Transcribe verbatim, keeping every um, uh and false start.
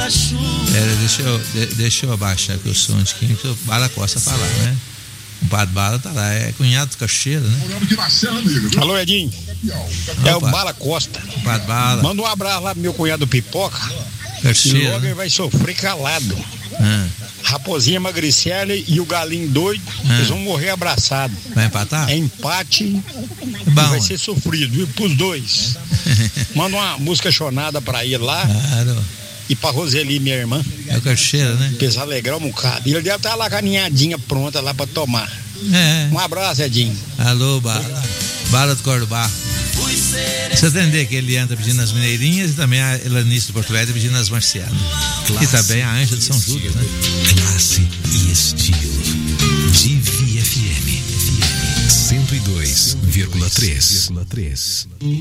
Pera, deixa eu, de, deixa eu abaixar aqui o som de quem que o Bala Costa falar, né? O Padre Bala tá lá, é cunhado do Cacheiro, né? Alô, Edinho. É o Bala Costa. O Padre Bala. Manda um abraço lá pro meu cunhado Pipoca. Cacheiro, e logo né? ele vai sofrer calado. Ah. Raposinha Magricela e o Galinho doido, Ah. eles vão morrer abraçados. Vai empatar? É empate Bom, e vai ser sofrido, viu? Pros dois. Manda uma música chonada pra ele lá. Claro. E pra Roseli, minha irmã. É o Cacheiro, né? Pra eles alegrar um bocado. E ele deve estar lá com a ninhadinha pronta lá pra tomar. É. Um abraço, Edinho. Alô, Bala. Bala do Cor do Barro. Você atender que ele anda pedindo as Mineirinhas e também a Elanice do Porto Velho pedindo as Marcianas. E também a Anja de São Judas, né? Classe e estilo. Divi F M cento e dois vírgula três.